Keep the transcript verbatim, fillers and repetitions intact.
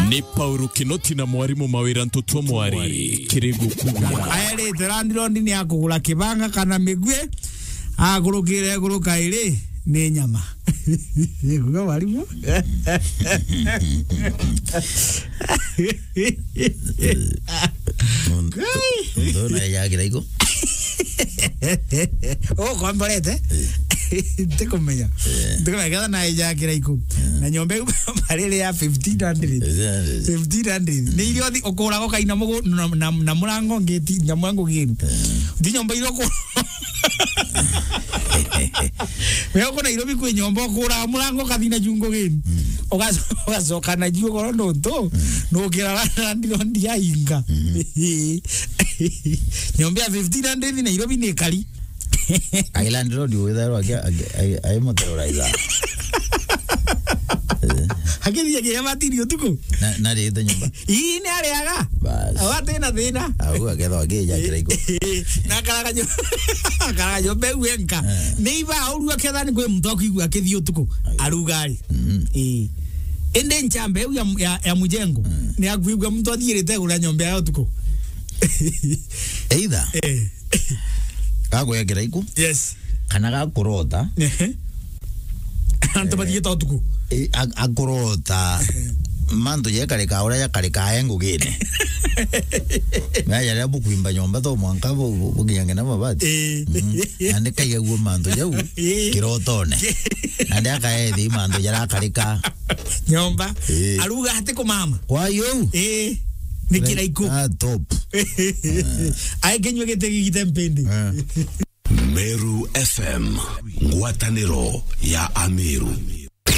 Ni Paulu Kinoti na mwarimu mawira ntutu mwari kirigu kuya. Ayere terandirondi ni akugula kibanga kana migwe agurukire guruka ire ni nyama. Kuga warimu. Ndona ya giraigo. Oh, kombolete. Te kumenya. Te kumenya na ya giraigo. Na nyombe marele ya fifteen hundred. fifteen hundred. Ni irio okora go kaina mugo na na murango ngeti nyamango gimpe. Ndi nyombe iro ko. Weo kona irobi kwe nyomba okora murango kathina jungo gim. Ogaso ogaso kana jugo rondo to. No kira ndiro ndia inga. Nyombe ya fifteen hundred na irobi ne kali. Island Road witharo agia ai motoraiza. Hakiri yake yamatirio tuko. Na na ri nyumba. Ii ne ariaga. Bas. Awate na thina. Agu agetho agi ya kiraiko. Na karaga nyo. Karaga nyo bewenka. Neiba auru aketha ni kwe mtu akigwa akithio tuko. Arugari. Eh. Ende nchambe ya ya, ya mujengo. Ni agwigwa mtu athirite gura nyombe yao tuko. Either. Eh. Kago ya kiraiko. Yes. Kana ga kurota. Eh. Anto batie to tuko. Akurota manto ya kare ka ora ya kare ka engo gene na ya ya buku imba nyomba to mwanka bo bugiyange na mabati ande ka ya go manto ya u kirotone ande aka edi manto ya kare ka nyomba aruga hate ko mama kwa yo eh ni kiraiko ah top ai genyo gete gitempende Meru F M, ngwataniro ya Ameru.